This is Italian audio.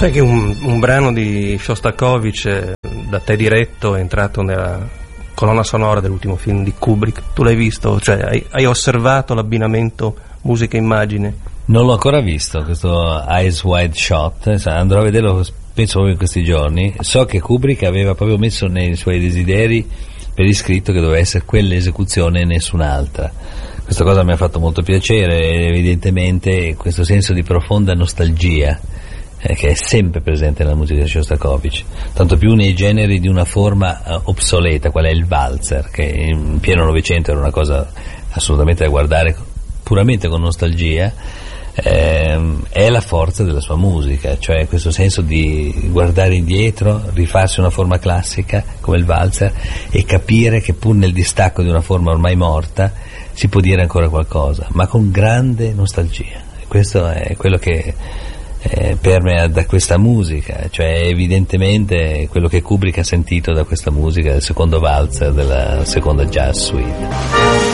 Sai che un brano di Shostakovich da te diretto è entrato nella colonna sonora dell'ultimo film di Kubrick? Tu l'hai visto? Cioè hai osservato l'abbinamento musica-immagine? Non l'ho ancora visto questo Eyes Wide Shut, andrò a vederlo, penso proprio in questi giorni. So che Kubrick aveva proprio messo nei suoi desideri per iscritto che doveva essere quell'esecuzione e nessun'altra. Questa cosa mi ha fatto molto piacere, evidentemente questo senso di profonda nostalgia che è sempre presente nella musica di Shostakovich, tanto più nei generi di una forma obsoleta, qual è il valzer, che in pieno Novecento era una cosa assolutamente da guardare puramente con nostalgia. È la forza della sua musica, cioè questo senso di guardare indietro, rifarsi una forma classica come il valzer e capire che pur nel distacco di una forma ormai morta si può dire ancora qualcosa, ma con grande nostalgia. Questo è quello che permea da questa musica, cioè evidentemente quello che Kubrick ha sentito da questa musica del secondo valzer, della seconda jazz suite.